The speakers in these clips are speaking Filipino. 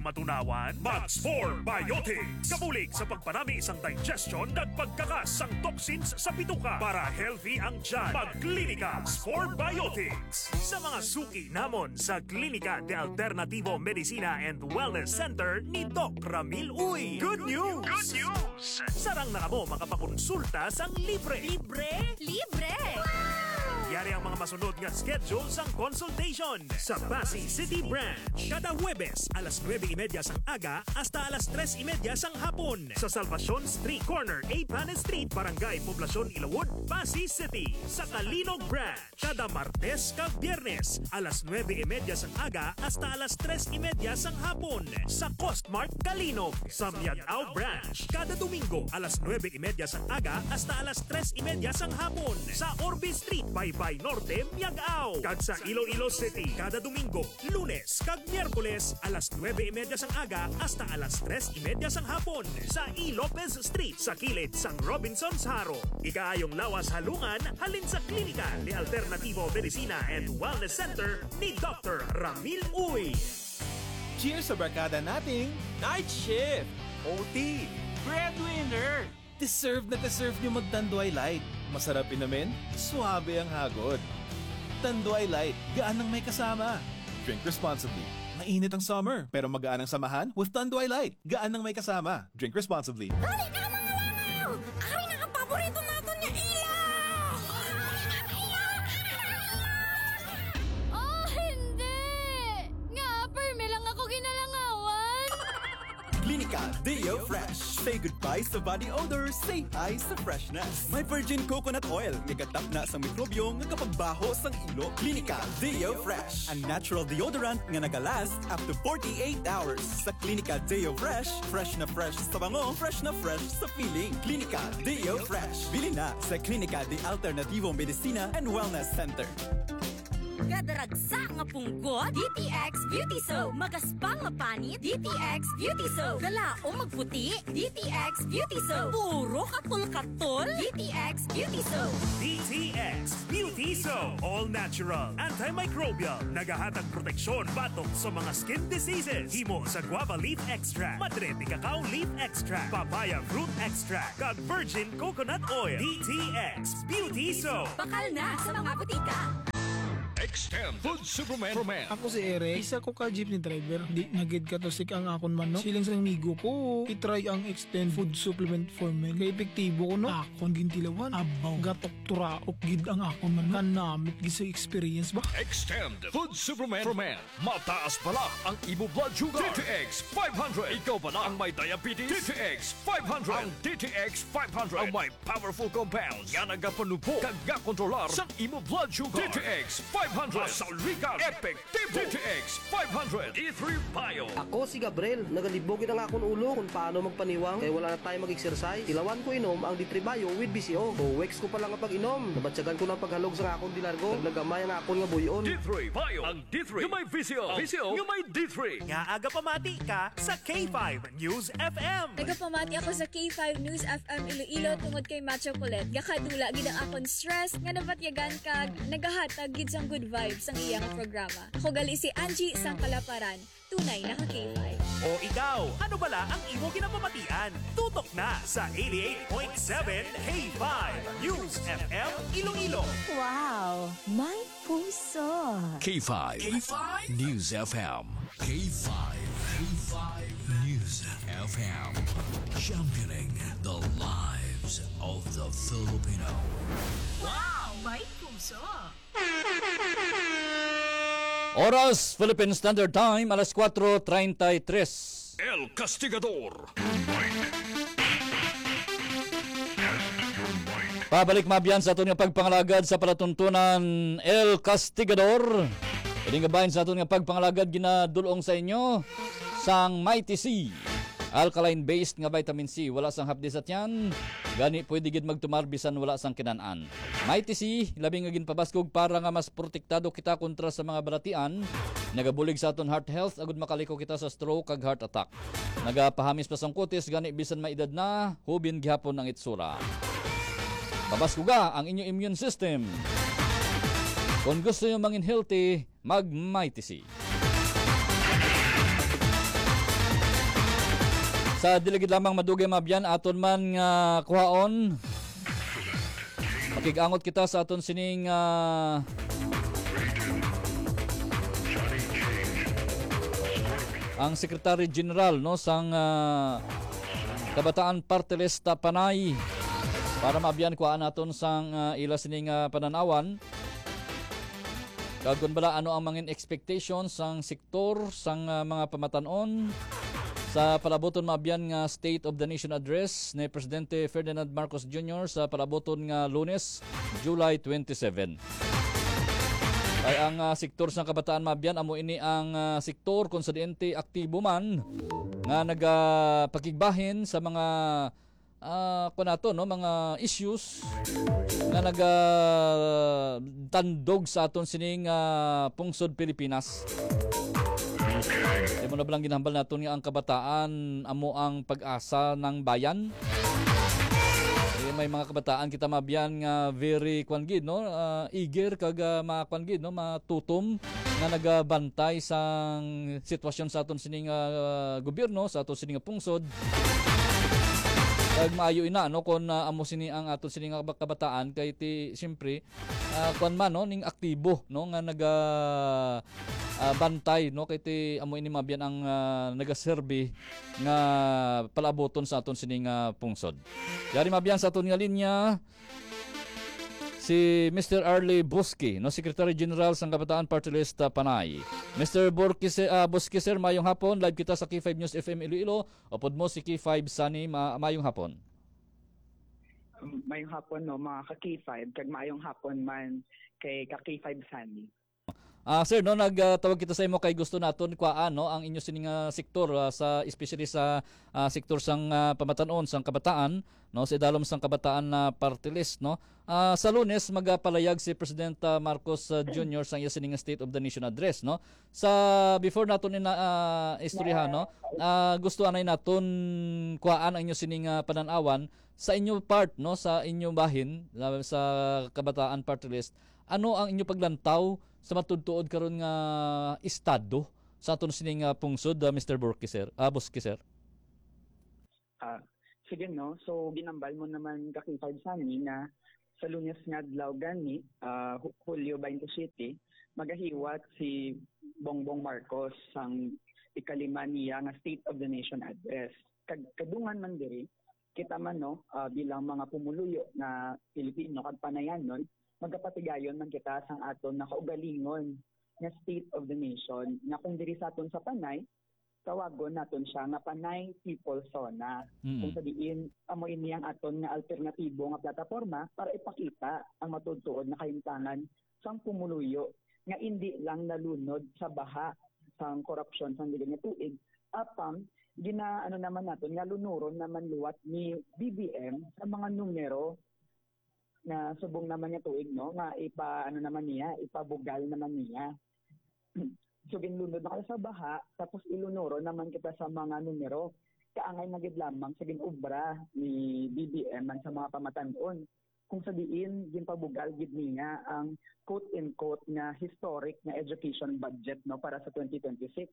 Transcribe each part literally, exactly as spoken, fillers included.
Matunawan, Max four Biotics. Kabulig sa pagpanami isang digestion at pagkakas ang toxins sa bituka para healthy ang tiyan. Mag-Klinika Max four Biotics. Sa mga suki namon sa Klinika de Alternativo Medicina and Wellness Center ni Doc Ramil Uy. Good news! Good news! Sarang na kamo makapakonsulta sang libre. Libre? Libre! Wow! Yari ang mga masunod nga schedule sang consultation sa Pasay City Branch. Kada Huwebes, alas nuwebe y media sang aga hasta alas tres y media sang hapon sa Salvacion Street Corner, A. Panes Street, Barangay Poblacion, Ilawod, Pasay City. Sa Kalinog Branch, kada Martes kag Biyernes, alas nuwebe y media sang aga hasta alas tres y media sang hapon sa Costmart Kalinog. Sa Miagao Branch, kada Domingo, alas nuwebe y media sang aga hasta alas tres y media sang hapon sa Orbe Street, Baybay Norte, Miagao. Kag sa Iloilo City, kada Domingo, Lunes kag Miyerkules, alas nuwebe y media sang aga hasta alas tres y media sang hapon sa E. Lopez Street sa kilid sang Robinson's Haro. Ikaayong lawas halungan halin sa Klinika de Alternativo Medicina and Wellness Center ni Doctor Ramil Uy. Cheers sa barkada nating Night Shift, O T, Breadwinner. deserve na deserve nyo mag-Tanduay Light. Masarap inamin, suabe ang hagod. Tanduay Light, gaan ang may kasama. Drink responsibly. Mainit ang summer, pero magaan ang samahan with Tanduay Light. Gaan ang may kasama. Drink responsibly. Dali ka mga langaw! Ari na ang paborito natin niya ilaw! Oh, hindi! Nga, perme lang ako ginalangawan! Klinika Deo Fresh. Say goodbye sa body odor, say hi sa freshness. May virgin coconut oil, kagatap na sa mikrobyo nga kapagbaho sang ilo. Klinika Deo Fresh, ang natural deodorant nga nagalast up to forty-eight hours. Sa Klinika Deo Fresh, fresh na fresh sa bango, fresh na fresh sa feeling. Klinika Deo Fresh. Bili na sa Klinika de Alternativo Medicina and Wellness Center. Kadaragsa nga punggot, D T X Beauty Soap. Magaspang nga panit, D T X Beauty Soap. Galaong magputi, D T X Beauty Soap. Puro kapul-katol, D T X Beauty Soap. D T X Beauty Soap. All natural, antimicrobial, nagahatag proteksyon batok sa mga skin diseases. Himo sa guava leaf extract, madre de cacao leaf extract, papaya fruit extract, kag virgin coconut oil. D T X Beauty Soap. Bakal na sa mga butika. Extend Food Superman for Men. Ako si Eric, isa ko ka jeepney driver. Di nagid ka to sik ang akon man, no? Siling sa migo ko, itry ang Extend Food Supplement for Men. Kaya epektibo ko, no? Akon gintilawan, abaw, gatok turaok gid ang akon man, no? Kanamit gid sa experience ba? Extend Food Superman for Men. Mataas pala ang imo blood sugar. D T X five hundred. Ikaw ba na ang may diabetes? D T X five hundred. Ang D T X five hundred ang may powerful compounds. Yan ang gapanupo kag gakontrolar sa imo blood sugar. D T X five hundred. Salrican Epektibo. D T X five hundred. E three Bio. Ako si Gabriel, nagalibogin ang akong ulo kung paano magpaniwang kaya wala na tayo mag-exercise. Tilawan ko inom ang D three Bio with B C O. O weeks ko pa lang ang pag-inom. Nabatsagan ko ng paghalog sa akong dilargo. Naglagamay ang akong nga buyon. D three Bio. Ang D three yung may V C O. V C O yung may D three. Nga aga pamati ka sa K five News F M. Nagapamati ako sa K five News F M Iloilo tungod kay Macho Colette. Gakadula gid ang akong stress nga nabatyagan kag nagahatag gid sang good vibes ang iyang programa. Ako gali si Angie sang Kalaparan. Tunay na ka K five. O ikaw, ano bala ang imo ginapamatian? Tutok na sa eighty-eight point seven K five News F M Iloilo. Wow, may puso. K five. K five News F M. K five. K five News F M. Championing the lives of the Filipino. Wow, may puso. Oras, Philippine Standard Time, alas cuatro treinta y tres. El Castigador. Pabalik mabiyan sa aton nga pagpangalagad sa palatuntunan El Castigador. Ining gabahin sa aton nga pagpangalagad ginadulong sa inyo sang Mighty C. Alkaline-based nga vitamin C, wala sang hapdi sa tiyan. Gani pwede gid magtumar bisan wala sang kinaan-an. Mighty C, labing nga ginpabaskog para nga mas protektado kita kontra sa mga balatian. Nagabulig sa aton heart health agud makaliko kita sa stroke kag heart attack. Nagapahamis pa sang kutis gani bisan may edad na, hubin gihapon ang itsura. Pabaskuga ang inyong immune system. Kung gusto nyo mangin healthy, mag Mighty C. Sa diligid lamang madugay mabyan aton man nga kuhaon. Makigangot kita sa aton sining uh, ang Secretary General no sang uh, Kabataan Party List Panay para mabyan kuhaan naton sang uh, ila sining uh, pananawan. Kagun bala ano ang mga expectations sang sektor sang uh, mga pamatanon sa palaboton mabyan nga State of the Nation Address ni Presidente Ferdinand Marcos Junior sa palaboton nga Lunes, July twenty-seven. Ay ang uh, sektor sang kabataan mabyan amo ini ang uh, sektor kung sa diente aktibo man nga nagapakigbahin sa mga uh, kunato no mga issues nga naga tandog sa aton sining uh, pungsod Pilipinas. Di mo na ba lang ginahambal natin nga ang kabataan amo ang pag-asa ng bayan? Eh, may mga kabataan kita mabyan nga very kwangid no, uh, eager kag uh, makwangid no, matutom nga nagabantay sang sitwasyon sa aton sining uh, gobyerno sa aton sining pungsod. Kag maayo ina no kon uh, amo sini ang aton sini nga kabataan kay ti siyempre uh, kon man no ning aktibo no nga naga uh, bantay no kay ti amo ini mabyan ang uh, nagaserbi nga palaboton sa aton sini nga pungsod. Yari mabyan sa aton nga linya si Mister Arlie Bosque, no, Secretary General sa Kabataan Party List uh, Panay. Mister Bosque, uh, Bosque sir, mayong hapon. Live kita sa K five News F M Iloilo. Upod mo si K five Sunny, ma- mayong hapon. Mayong hapon no, mga ka-K five. Kag mayong hapon man kay ka-K five Sunny. Ah uh, sir no nagtawag uh, kita sa imo kay gusto naton kuan no ang inyo sining uh, sektor uh, sa especially sa uh, sektor sang uh, pamatanon sang kabataan no sa idalom sang kabataan na uh, party list no uh, sa Lunes magapalayag si President uh, Marcos uh, Junior sang iya sining State of the Nation Address no sa before naton ina uh, istoryahan no uh, gusto anay naton kuan ang inyo sining uh, pananawan sa inyo part no sa inyo bahin uh, sa kabataan party list. Ano ang inyo paglantaw sa matudtuod karon nga estado sa aton sining uh, pungsod uh, Mister Bosque sir? Ah, Bosque sir. Ah, sige no. So ginambal mo naman ka K five Sunny na sa Lunes nga adlaw gani, uh, Hulyo twenty-seven, magahiwat si Bongbong Marcos sang ikalima niya nga State of the Nation Address. Kag kadungan man diri kita man no uh, bilang mga pumuluyo na Pilipino kag panayanon magkapatigayon man kita sang aton na kaugalingon nga State of the Nation na kung diri sa aton sa Panay tawagon naton siya nga Panay People Zona. Mm-hmm. Kung sabihin amo ini ang aton nga alternatibo nga plataporma para ipakita ang matudtuod na kahimtangan sang pumuluyo nga hindi lang nalunod sa baha sang korupsyon sang dili nga tuig apang gina ano naman naton nga lunuron naman luwat ni B B M sa mga numero na subong naman niya tuig no nga ipa ano naman niya ipabugal naman niya. So ginlunod na sa baha tapos ilunuro naman kita sa mga numero kaangay na gid lamang sa ginobra ni B B M man sa mga pamatanon kung sabihin ginpabugal gid niya ang quote in quote nga historic nga education budget no para sa twenty twenty-six.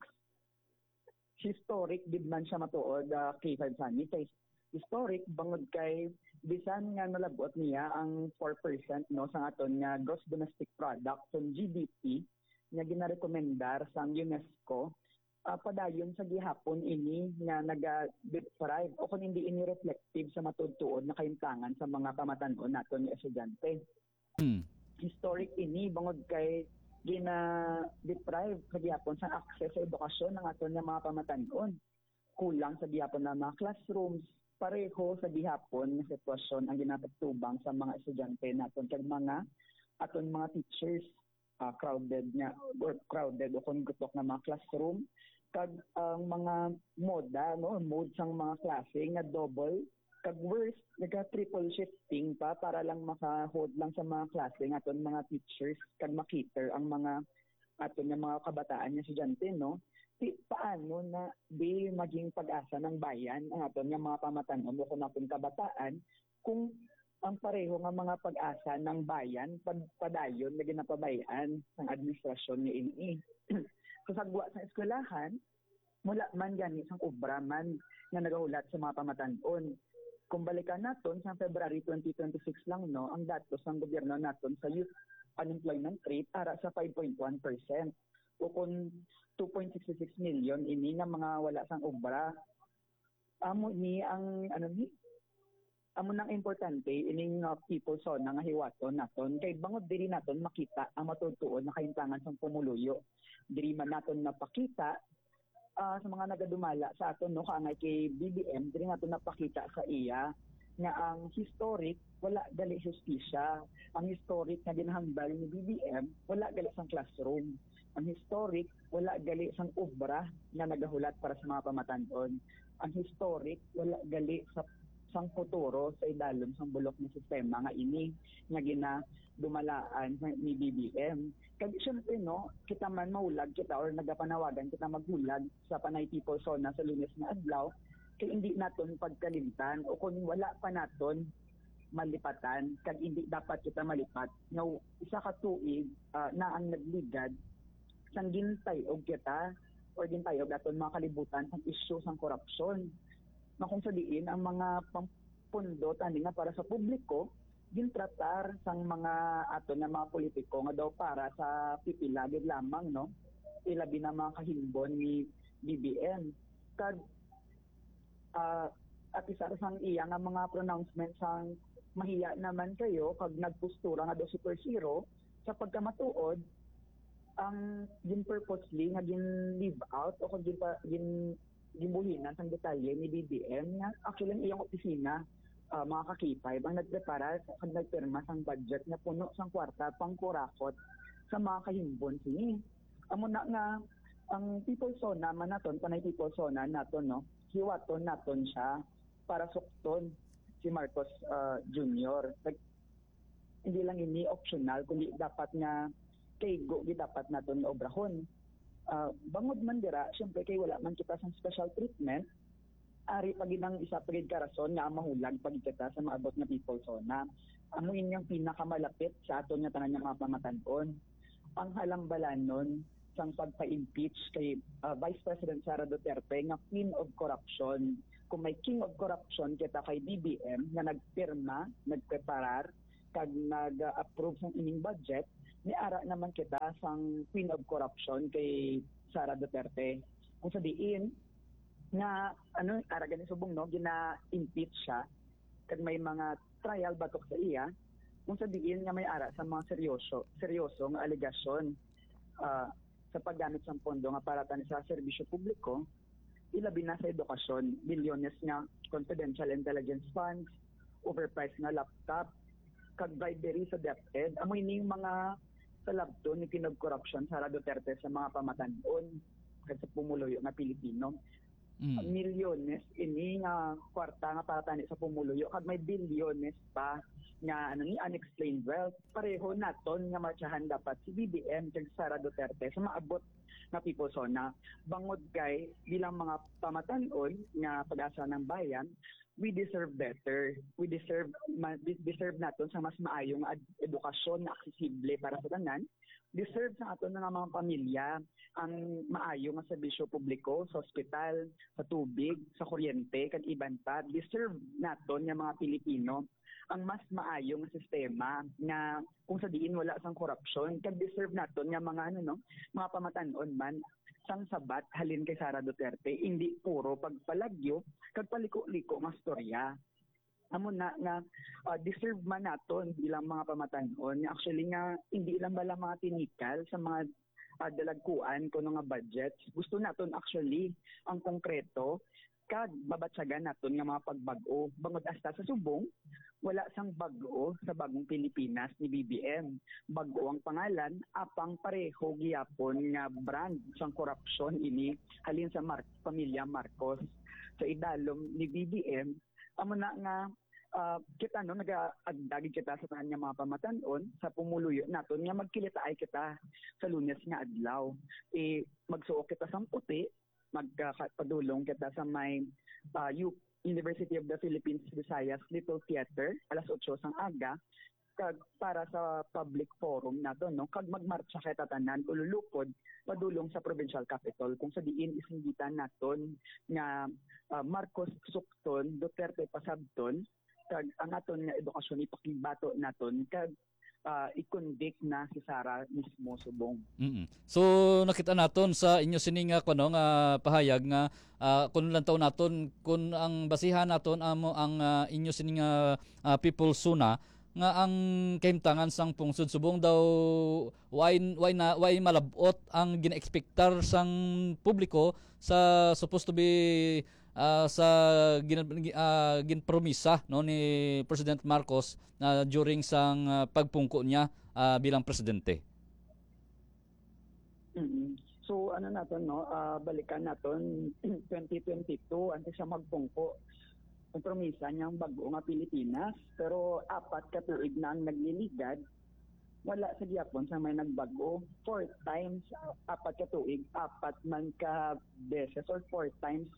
Historic gid man siya matuod uh, K five Sunny kay historic bangod kay bisan nga nalabot niya ang four percent no sa aton nga gross domestic product son G D P nga ginarekomendar sa UNESCO uh, padayon sa gihapon ini nga naga-deprive o kung hindi ini reflective sa matudtuod na kahimtangan sa mga pamatanon naton nga estudyante. Hmm. Historic ini bangod kay gina-deprive sa gihapon sa access sa edukasyon ng aton nga mga pamatanon. Kulang sa gihapon na mga classrooms, pareho sa gihapon nga sitwasyon ang ginapatubang sa mga estudyante naton kag mga aton mga teachers uh, crowded nga or crowded o kung gutok na mga classroom kag ang uh, mga moda no mode sang mga klase nga double kag worst naga triple shifting pa para lang maka-hold lang sa mga klase nga aton mga teachers kag makiter ang mga aton nga mga kabataan nga estudyante no. Ti, paano na di maging pag-asa ng bayan ang aton nga mga pamatanon o kung aton kabataan kung ang pareho nga mga pag-asa ng bayan pagpadayon na ginapabayan ng administrasyon ni ini. Kasagwa sa eskwelahan mula man gani sang obra man nga nagahulat sa mga pamatanon. Kung balikan naton sa February twenty twenty-six lang no, ang datos ng gobyerno naton sa youth unemployment rate ara sa five point one percent o kung two point six six million ini nga mga wala sang obra. Amo ni ang ano ni amo nang importante ining uh, people so nga hiwaton naton kay bangod diri naton makita ang matutuon na kahimtangan sang pumuluyo. Diri man naton napakita uh, sa mga nagadumala sa aton no kaangay kay B B M, diri naton napakita sa iya nga ang historic wala gali justisya. Ang historic nga ginahambal ni B B M wala gali sang classroom. Ang historic wala gali sang obra nga nagahulat para sa mga pamatanon. Ang historic wala gali sa sang futuro sa idalom sang bulok ng sistema nga ini nga gina dumalaan ni B B M. Kaya syempre no, kita man maulag kita or nagapanawagan kita maghulag sa Panay People Zona sa Lunes nga adlaw kay hindi naton pagkalimtan o kung wala pa naton malipatan kag hindi dapat kita malipat nga isa ka tuig uh, na ang nagligad sang gintay og kita or gintay og aton mga kalibutan sang issue sang korupsyon. Na kung sa diin ang mga pundot ani nga para sa publiko gintratar sang mga ato na mga politiko nga daw para sa pipila gid lamang no ilabi na mga kahimbon ni B B M kag uh, at isa sang iya nga mga pronouncement sang mahiya naman kayo kag nagpostura nga daw super zero sa pagkamatuod ang gin purposely nga gin leave out o kung gin, gin gibuhinan sang detalye ni B B M nga actually ang iyang opisina uh, mga kakipay bang nagprepara kag nagpirma sang budget nga puno sang kwarta pang kurakot sa mga kahimbon sini. Amo na nga ang People Zona man naton Panay People Zona naton no hiwaton naton siya para sukton si Marcos uh, Junior Like, hindi lang ini optional kundi dapat nga kay go dapat naton obrahon. Uh, bangod man dira, syempre kay wala man kita sa special treatment, ari paginang isa pagid karason nga mahulag pagid kita sa maabot nga People Zona. Amo inyong pinakamalapit sa aton nga tanan nga mga pamatanon. Ang halambalanon sang pagpa-impeach kay uh, Vice President Sara Duterte nga Queen of Corruption. Kung may King of Corruption kita kay B B M nga nagpirma, nagpreparar kag nag-approve sang ining budget, ni ara naman kita sang Queen of Corruption kay Sara Duterte. Kung sa diin nga ano ara gani subong no gina-impeach siya kag may mga trial batok sa iya, kung sa diin nga may ara sa mga seryoso seryoso nga alegasyon uh, sa paggamit sang pondo nga para tan sa serbisyo publiko, ilabi na sa edukasyon, bilyones nga confidential intelligence funds, overpriced nga laptop, kag bribery sa DepEd. Amoy ning mga sa labto ni King of Corruption Sara Duterte sa mga pamatanon kag sa pumuluyo nga Pilipino. Mm. Milyones ini nga kwarta nga para tani sa pumuluyo kag may bilyones pa nga ano ni unexplained wealth. Pareho naton nga martsahan dapat si B B M kag Sara Duterte sa maabot na People Zona. Bangod kay bilang mga pamatanon nga pag-asa ng bayan, we deserve better. We deserve ma, deserve naton sa mas maayong edukasyon na aksesible para sa tanan. Deserve sa aton nga mga pamilya ang maayo nga serbisyo publiko sa ospital, sa tubig, sa kuryente kag iban pa. Deserve naton nga mga Pilipino ang mas maayo nga sistema nga kung sa diin wala sang korupsyon. Kag deserve naton nga mga ano no, mga pamatanon man sang sabat halin kay Sara Duterte, hindi puro pagpalagyo kag paliko-liko nga storya. Amo na nga uh, deserve man naton bilang mga pamatanon. Actually nga hindi lang bala mga tinikal sa mga uh, dalagkuan kuno nga budget. Gusto naton actually ang konkreto kag babatsagan naton nga mga pagbag-o. Bangod hasta sa subong, wala sang bag-o sa bagong Pilipinas ni B B M. Bag-o ang pangalan, apang pareho giyapon nga brand sang korupsyon ini halin sa Mar- pamilya Marcos. Sa idalom ni B B M, amo na nga uh, kita no nagaagdagi kita sa tanan nga mga pamatanon sa pumuluyo naton nga magkilitaay kita sa Lunes nga adlaw. E magsuok kita sang puti, magpadulong kita sa may uh, U- University of the Philippines Visayas Little Theater alas otso sang aga kag para sa public forum nato no kag magmarcha kay tatanan ululupod padulong sa provincial capital kung sa diin isinggitan naton nga uh, Marcos sukton Duterte pasabton kag ang aton nga edukasyon ipakibato naton kag uh, i-convict na si Sara mismo subong. Mm-hmm. So nakita naton sa inyo sininga kuno nga pahayag nga uh, kun lang taw naton kun ang basihan naton amo ang uh, inyo sininga uh, people suna nga ang kahimtangan sang pungsod subong daw why why na why malabot ang gina-expectar sang publiko sa supposed to be uh, sa gin uh, ginpromisa no ni President Marcos na uh, during sang uh, pagpungko niya uh, bilang presidente. Mm-hmm. So ano naton no uh, balikan naton twenty twenty-two antes siya magpungko kompromisa niyang bago nga Pilipinas pero apat ka tuig na ang nagliligad wala sa gyapon sa may nagbago four times apat ka tuig apat man ka beses or four times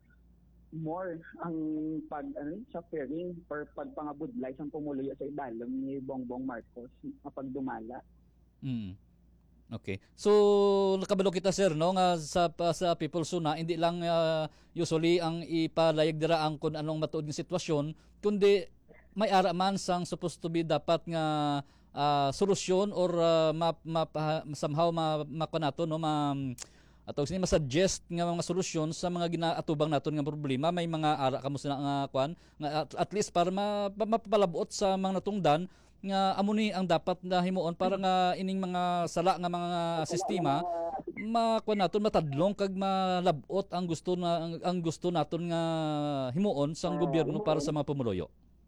more ang pag ano sa faring or pagpangabudlay sang pumuluyo sa idalom ni Bongbong Marcos kapag dumala. Mm. Okay. So nakabalo kita sir no nga sa sa people suna hindi lang uh, usually ang ipalayag dira ang kun anong matuod nga sitwasyon kundi may ara man sang supposed to be dapat nga uh, solusyon or uh, ma, ma, somehow ma, makanato no ma atog sini ma-suggest nga mga solusyon sa mga ginaatubang naton nga problema may mga ara kamo sila nga kwan nga at, at least para ma, mapapalabot sa mga natungdan nga amo ni ang dapat na himuon para nga ining mga sala nga mga sistema makuha naton matadlong kag malabot ang gusto na ang, ang gusto naton nga himuon sang gobyerno para sa mga pumuluyo.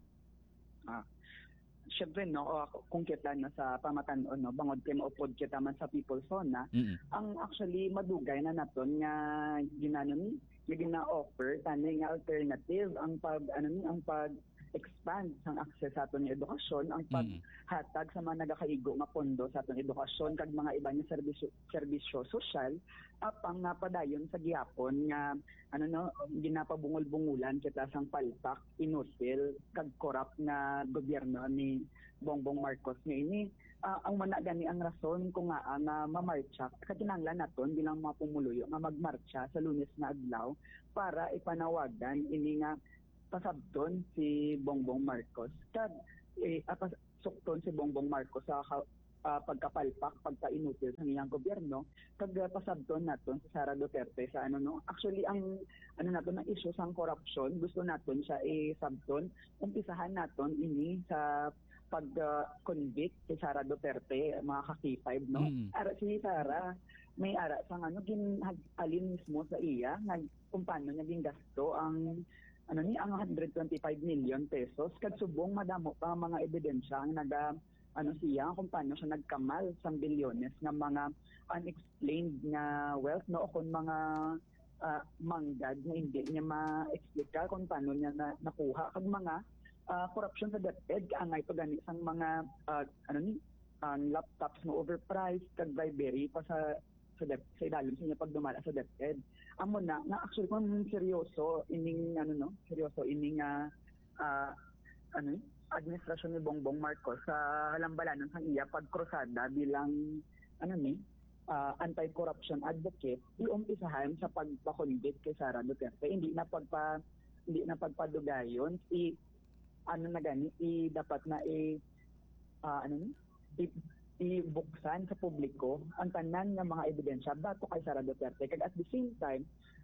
Ah. Syempre no uh, kung kita na sa pamatan-on no bangod kay maupod kita man sa people zone mm-hmm. ang actually madugay na naton nga ginano ni gina-offer tani nga alternative ang pag ano ni ang pag expand sang access sa aton nga edukasyon ang paghatag sa mga nagakaigo nga pondo sa aton edukasyon kag mga iba nga serbisyo serbisyo sosyal apang napadayon sa gihapon nga ano no ginapabungol-bungulan kita sang palpak inutil kag corrupt nga gobyerno ni Bongbong Marcos nga ini uh, ang mana gani ang rason kung nga nga mamarcha kakinahanglan naton bilang mga pumuluyo nga magmarcha sa Lunes nga adlaw para ipanawagan ini nga pasabton si Bongbong Marcos kag eh, apasukton si Bongbong Marcos sa uh, pagkapalpak pagkainutil sa iyang gobyerno kag uh, pasabton naton si Sara Duterte sa ano no actually ang ano naton ang issue sang corruption gusto naton siya i-sabton umpisahan naton ini sa pag uh, convict si Sara Duterte mga ka K five no mm. ara si Sara may ara sang ano ginalin mismo sa iya nga kung paano niya gingasto ang ano ni ang one hundred twenty-five million pesos kad subong madamo pa mga ebidensya ang naga ano siya kung paano siya nagkamal sang bilyones ng mga unexplained nga wealth no kung mga uh, manggad na hindi niya ma-explica kung paano niya na, nakuha kag mga uh, corruption sa DepEd kaangay to gani sang mga uh, ano ni ang laptops na overpriced kag bribery pa sa sa dep sa ilalim sa niya pag dumala sa DepEd. Amo na nga actually kung seryoso ining ano no seryoso ining uh, uh, ano administrasyon ni Bongbong Marcos sa halambalanon sang iya pagkrusada bilang ano ni uh, anti-corruption advocate iumpisahan sa pagpakonvict kay Sara Duterte hindi na pagpa hindi na pagpadugayon i ano na gani i dapat na i uh, ano ni i, ibuksan sa publiko ang tanan nga mga ebidensya bato kay Sara Duterte kag at the same time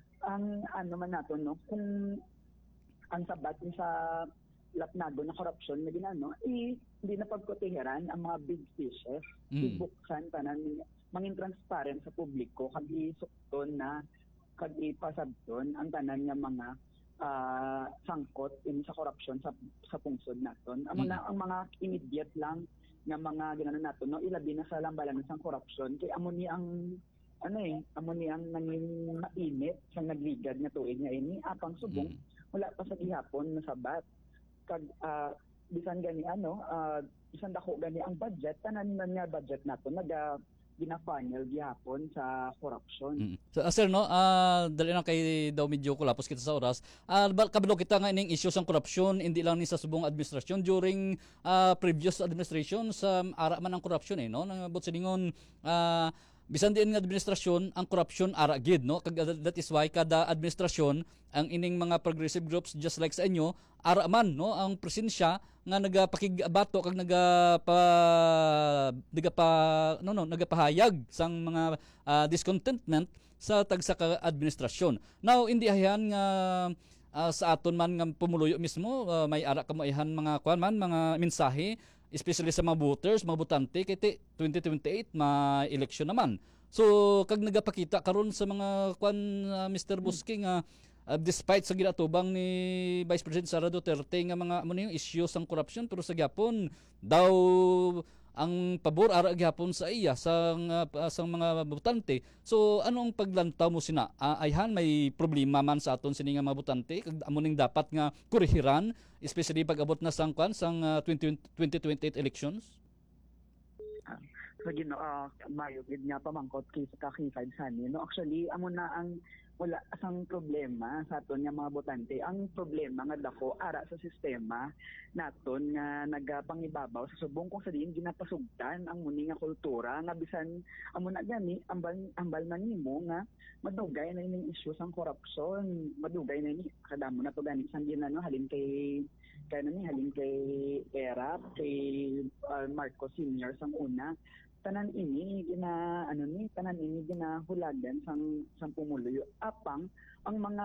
ang ano man nato no kung ang sabat sa lapnago na korupsyon na ginano i hindi na pagkoteheran ang mga big fishes mm. ibuksan tanan mangin transparent sa publiko kag isukton na kag ipasabton ang tanan nga mga uh, sangkot in sa korupsyon sa sa pungsod naton amo mm. na ang mga immediate lang nga mga ginano nato no ilabi na sa lambalan sang korupsyon kay amo ni ang ano eh amo ni ang nanging mainit sa nagligad nga tuig nga ini apang subong mm. wala pa sa gihapon nasabat kag uh, bisan gani ano uh, bisan dako gani ang budget tanan man nga budget nato naga gina-funnel gyapon sa corruption. Mm. So, uh, sir, no, uh, dali lang kay daw medyo kulapos kita sa oras. Uh, kabalo kita nga ining issue sa corruption, hindi lang ni sa subong administrasyon during uh, previous administration sa um, ara man ang corruption eh, no? Nangabot siningon uh, bisan din ng administrasyon ang corruption ara gid, no? Kag that is why kada administrasyon ang ining mga progressive groups just like sa inyo ara man, no, ang presensya nga nagapakigabato kag nagapa nagapa no no nagapahayag sang mga uh, discontentment sa tagsa ka administrasyon. Now indi ayan nga uh, sa aton man nga pumuluyo mismo uh, may ara kamoihan mga kuan man mga mensahe especially sa mga voters, mga botante kay twenty twenty-eight ma-election naman. So kag nagapakita karon sa mga kwan uh, Mister Busking nga uh, despite sa ginatubang ni Vice President Sara Duterte nga mga ano yung issues sang corruption pero sa gyapon daw ang pabor ara gyapon sa iya sang uh, sang mga botante. So anong paglantaw mo sina? Uh, ayhan may problema man sa aton sini nga mga botante kag amo ning dapat nga kurihiran especially pag abot na sang kwan sang uh, twenty twenty-eight elections. So gino uh, mayo gid nga pamangkot kay sa kakifad sani no actually amo na ang wala sang problema sa aton nga mga botante. Ang problema nga dako ara sa sistema naton nga nagapangibabaw sa subong kung sa diin ginapasugtan ang muni nga kultura nga bisan amo na gani ambal ambal na nimo nga madugay na ining issue sang corruption, madugay na ni kadamo na to gani sang ginano halin kay kay ni halin kay Erap kay uh, Marcos Senior sang una tanan ini gina ano ni tanan ini ginahulagan sang sang pumuluyo apang ang mga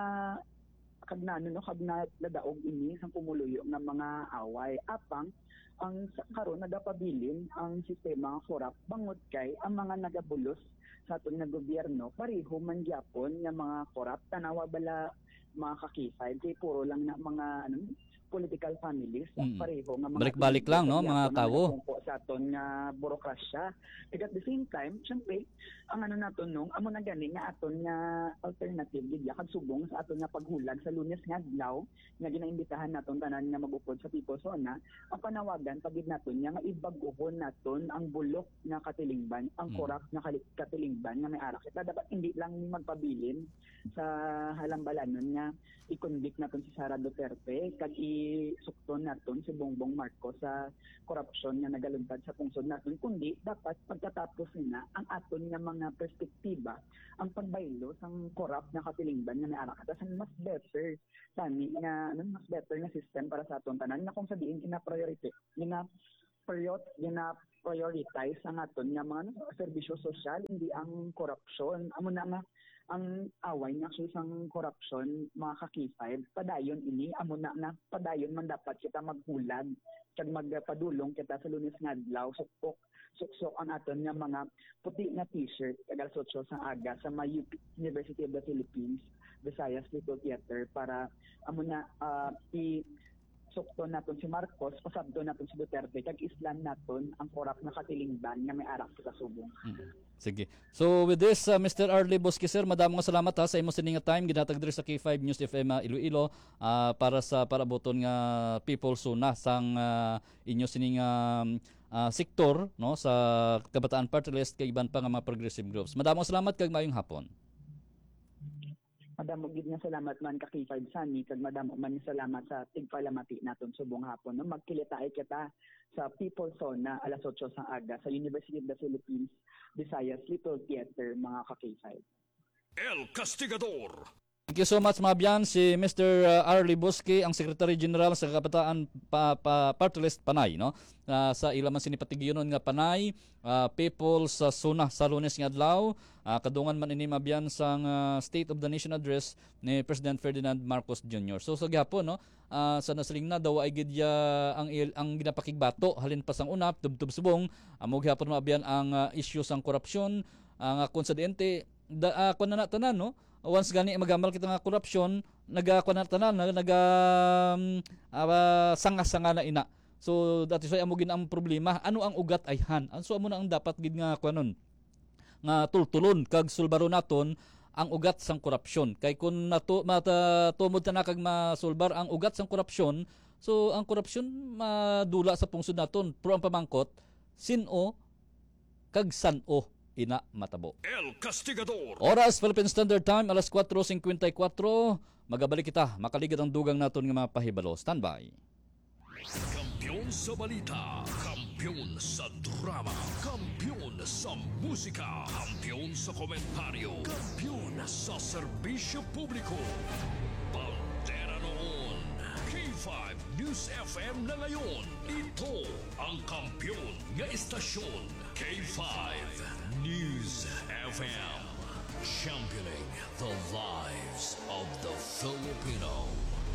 kagnano no kagna ladaog ini sang pumuluyo nga mga away apang ang karon nagapabilin ang sistema nga korap bangod kay ang mga nagabulos sa aton nga gobyerno pareho man gyapon nga mga korap tanawa bala mga kakifay kay puro lang na mga ano political families mm. pareho nga mga balik-balik lang no mga tawo sa aton nga burokrasya. At at the same time, syempre, ang ano naton nung amo na gani nga aton nga alternative gid kag subong sa aton nga paghulag sa Lunes nga adlaw nga ginaimbitahan naton tanan nga magupod sa People's Zona, ang panawagan pagid naton nga ibag-uhon naton ang bulok nga katilingban, ang mm. korap nga katilingban nga may ara kita dapat hindi lang magpabilin sa halambalanon nga i-convict naton si Sara Duterte kag isukton naton si Bongbong Marcos sa korupsyon nga nagaluntad sa pungsod naton kundi dapat pagkatapos na ang aton nga mga perspektiba ang pagbaylo sang korap nga katilingban nga naara kada sa mas better tani nga ano mas better nga system para sa aton tanan nga kung sa diin kina-priority gina prior gina prioritize ang aton nga mga ano, serbisyo sosyal hindi ang korupsyon amo na nga ang away nga sa isang corruption mga kakifay padayon ini amo na na padayon man dapat kita maghulag kag magpadulong kita sa Lunes nga adlaw sukok suksok ang aton nga mga puti nga t-shirt kag alas otso sa aga sa may University of the Philippines Visayas Little Theater para amo na uh, i sukton naton si Marcos pasabdo naton si Duterte kag islan naton ang korap nga katilingban nga may arak sa subong. Hmm. Sige. So with this uh, Mister Arlie Busque sir, madamo nga salamat ha sa imo sining time ginatag diri sa K five News F M uh, Iloilo uh, para sa paraboton nga People's Zona sang uh, inyo sining um, uh, sektor no sa Kabataan Party List kay iban pa nga mga progressive groups. Madamo salamat kag maayong hapon. Madamo gid nga salamat man ka K five Sunny kag madamo man salamat sa tigpalamati naton subong hapon no magkilitaay kita sa People's Zona alas otso sa aga sa University of the Philippines Visayas Little Theater mga ka K five. El Castigador. Thank you so much mga biyan si Mister Arlie Busque ang Secretary General sa Kabataan pa, pa, Party List Panay no uh, sa ilaman sinipatigyonon nga Panay uh, People's uh, Zona sa Lunes nga adlaw uh, kadungan man ini mabiyan sang uh, State of the Nation address ni President Ferdinand Marcos Junior So sa gyapon no uh, sa nasaling na daw ay gidya ang ang ginapakigbato halin pa sang unap tubtub subong amo uh, gyapon mabiyan ang uh, issue sang korupsyon ang uh, konsidente da uh, kun na tanan no once gani magamal kita nga korupsyon nagakuan na tanan naga um, uh, sanga-sanga na ina so that is why amo gid ang problema ano ang ugat ay han so amo na ang dapat gid nga kuanon nga tultulon kag sulbaro naton ang ugat sang korupsyon kay kun nato matumod ta na kag masulbar ang ugat sang korupsyon so ang korupsyon madula sa pungsod naton pero ang pamangkot sin-o kag san-o ina matabo. El Castigador. Oras Philippine Standard Time alas four fifty-four. Magabalik kita, makaligid ang dugang naton nga mga pahibalo. Standby. Kampiyon sa balita, kampiyon sa drama, kampiyon sa musika, kampiyon sa komentaryo, kampiyon sa serbisyo publiko. Bandera noon, K five News F M na ngayon. Ito ang kampiyon nga istasyon, K five News F M. Championing the lives of the Filipino.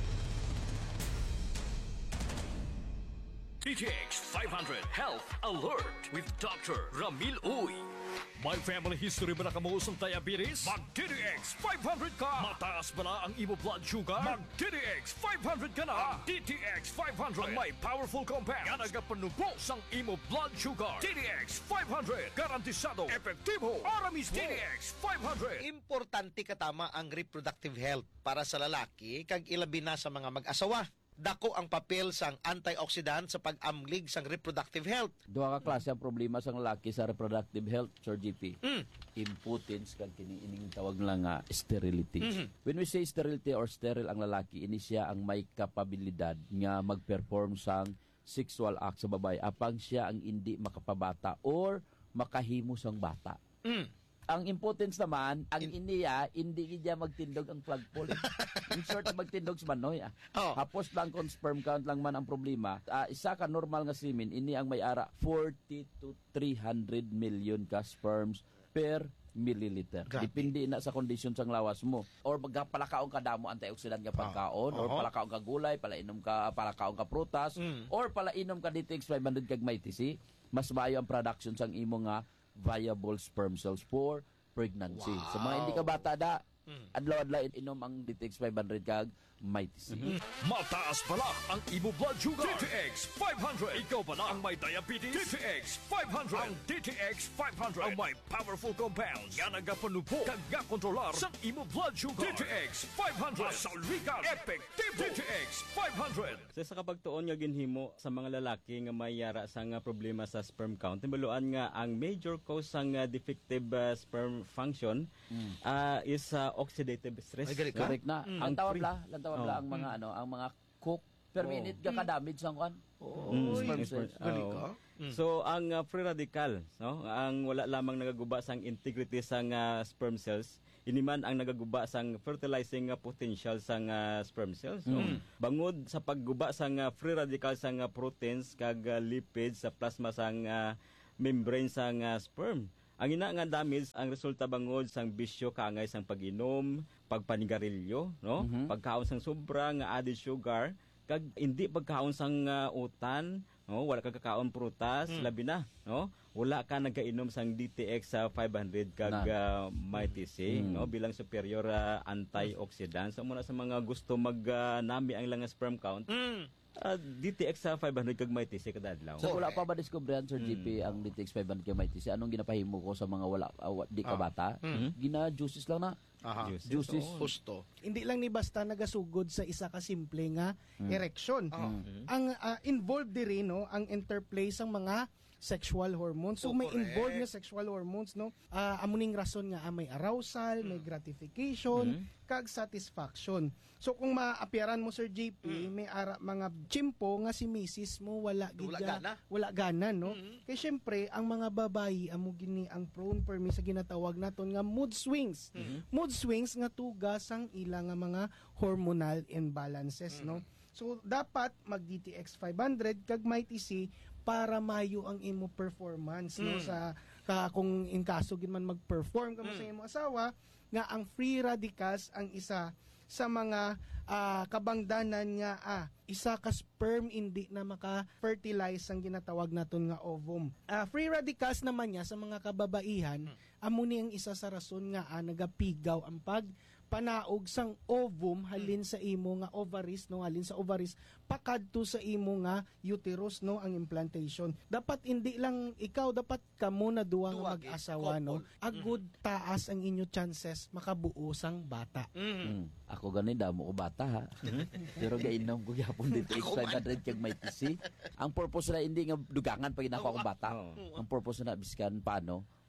D T X five hundred Health Alert with Doctor Ramil Uy. May family history ba na kamuusong diabetes? Mag-D T X five hundred ka! Mataas ba na ang imo blood sugar? Mag-D T X five hundred ka na! Ang D T X five hundred ang may powerful compound nga nagapanubo sang imo blood sugar. D T X five hundred garantisado, epektibo, para mismo. D T X five hundred. Importante katama ang reproductive health para sa lalaki kag ilabi na sa mga mag-asawa. Dako ang papel sang antioxidant sa pag-amlig sang reproductive health. Duha ka klase ang problema sang lalaki sa reproductive health, Sir G P. Mm. Impotence kag kini ining tawag lang nga sterility. Mm-hmm. When we say sterility or sterile ang lalaki, ini siya ang may kapabilidad nga mag-perform sang sexual act sa babae apang siya ang hindi makapabata or makahimo sang bata. Mm. Ang impotence naman, ang In- iniya, hindi niya magtindog ang plug pole. In short, magtindog si Manoy. Ah. Oh. Tapos lang kung sperm count lang man ang problema. Uh, isa ka normal nga semen, ini ang may ara forty to three hundred million ka sperms per milliliter. Grabe. Depende na sa condition sang lawas mo. Or magpalakaon ka damo antioxidant nga pagkaon, Oh. or Uh-huh. palakaon ka gulay, palainom ka palakaon ka prutas, Mm. or palainom ka D T X five hundred kag may T C. Mas maayo ang production sang imo nga viable sperm cells for pregnancy. Wow. Sa mga hindi ka bata da, Mm. adlaw-adlaw inom ang D T X five hundred kag may T C. Mm-hmm. Mataas pala ang imo blood sugar. D T X five hundred. Ikaw ba na ang may diabetes? D T X five hundred. Ang D T X five hundred ang may powerful compounds nga nagapanubo kag kontrolar sa imo blood sugar. D T X five hundred. Masalwigan, epektibo. D T X five hundred. So, sa kapagtuon nga ginhimo sa mga lalaki nga may yara sa nga problema sa sperm count, timbuluan nga ang major cause sang uh, defective uh, sperm function Mm. uh, is uh, oxidative stress. Ay, gali ka? Correct na. Mm. Ang tawag free. la, ang tawag la Oh. ang mga ano, ang mga cook per Oh. minute ka ka-damage sang kwan. Oh, Mm, sperm yes, cells. gali oo. ka? Mm. So ang uh, free radical, no, ang wala lamang nagaguba sang integrity sang uh, sperm cells, iniman ang nagaguba sang fertilizing uh, potential sang uh, sperm cells. No? Mm. Bangod sa pagguba sang uh, free radical sang uh, proteins kag uh, lipids sa plasma sang uh, membrane sang uh, sperm. Ang ina nga damage ang resulta bangod sang bisyo kaangay sang pag-inom, pagpanigarilyo, no? Mhm. Pagkaon sang sobra nga added sugar, kag hindi pagkaon sang uh, utan, no? Wala ka kakaon prutas, Mm. labi na, no? Wala ka nagainom sang D T X sa five hundred kag uh, may T C, Mm. no? Bilang superior uh, antioxidant. So muna sa mga gusto mag-nami uh, ang lang sperm count, Mm. uh, D T X sa five hundred kag may T C kada adlaw. So wala pa ba diskubrehan, Sir G P, Mm. ang D T X five hundred kag may T C? Anong ginapahimo ko sa mga wala uh, di ka Ah. bata? Mm. Gina-juices lang na. Aha. Juices, Juices. oo. Husto. Hindi lang ni basta nagasugod sa isa ka simple nga erection. Mm. Ang ah, involved diri no ang interplay sang mga sexual hormones. So Oh, may correct. involved nga sexual hormones no. Ah amuning rason nga ah, may arousal, may gratification, kag satisfaction. So kung maapyaran mo Sir J P, may ara mga chimpo nga si misis mo wala gid Wala nga- gana. wala gana no. Mm. Kay syempre ang mga babayi amo gini ang prone permi sa ginatawag naton nga mood swings. Mood swings nga tugas ang ilang nga mga hormonal imbalances no. So dapat mag D T X five hundred kag may T C para mayo ang imo performance no Mm. sa ka, kung in kaso gid man mag-perform ka mo sa imo asawa nga ang free radicals ang isa sa mga ah, kabangdanan nga ah, isa ka sperm hindi na maka-fertilize ang ginatawag naton nga ovum. Ah, free radicals naman niya sa mga kababaihan amo ni ang isa sa rason nga ah, nagapigaw ang pag panaog sang ovum halin sa imo nga ovaries no halin sa ovaries pakadto sa imo nga uterus no ang implantation. Dapat hindi lang ikaw, dapat kamo na duwa nga Duwag, eh, mag-asawa no. couple. Agud taas ang inyo chances makabuo sang bata. Mm. Ako ganin damo ko bata ha. Pero gainom ko gyapon D T X five hundred kag may T C. Ang purpose na hindi nga dugangan pag inako akong bata. Oo. Ang purpose na biskan paano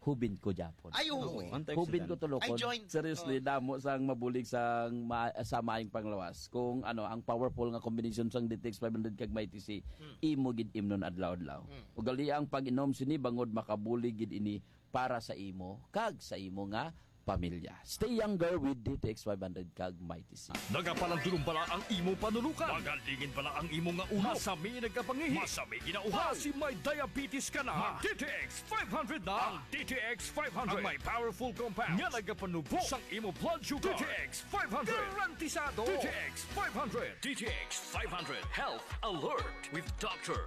hubin ko Japon. Ay, oo. Hubin ko tulokon. I joined. Seriously, damo sang mabulig sang ma sa maing panglawas. Kung ano, ang powerful nga combination sang D T X five hundred kag Mighty C, Hmm. imo gid imnon adlaw-adlaw. Hmm. Ug gali ang pag-inom sini bangod makabulig gid ini para sa imo kag sa imo nga pamilya. Stay younger with D T X five hundred kag Mighty C. Nagapalandulong pala ang imo panulukan. Magalingin pala ang imo nga ulo. Masami nagkapangihi. Masami ginauhaw. Kasi may diabetes ka na. D T X five hundred na. Ang D T X five hundred. Ang may powerful compounds. Nga nagapanubo sang imo blood sugar. D T X five hundred. Garantisado. D T X five hundred. D T X five hundred. Health Alert with Doctor